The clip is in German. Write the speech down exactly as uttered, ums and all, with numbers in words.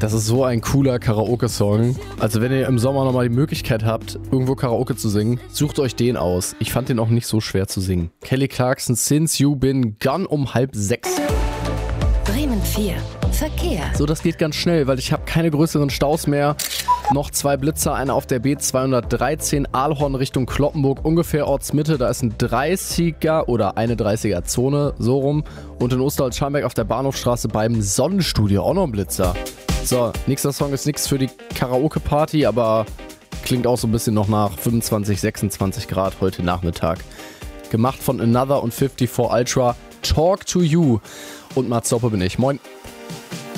Das ist so ein cooler Karaoke-Song. Also wenn ihr im Sommer nochmal die Möglichkeit habt, irgendwo Karaoke zu singen, sucht euch den aus. Ich fand den auch nicht so schwer zu singen. Kelly Clarkson, Since You Been Gone um halb sechs. Bremen vier. Verkehr. So, das geht ganz schnell, weil ich habe keine größeren Staus mehr. Noch zwei Blitzer, einer auf der B zweihundertdreizehn, Aalhorn Richtung Cloppenburg, ungefähr Ortsmitte. Da ist ein dreißiger oder eine dreißiger-Zone, so rum. Und in Osterholz-Scharmbeck auf der Bahnhofstraße beim Sonnenstudio auch noch ein Blitzer. So, nächster Song ist nichts für die Karaoke-Party, aber klingt auch so ein bisschen noch nach fünfundzwanzig, sechsundzwanzig Grad heute Nachmittag. Gemacht von Another und vierundfünfzig Ultra, Talk to You. Und Mats Soppe bin ich. Moin.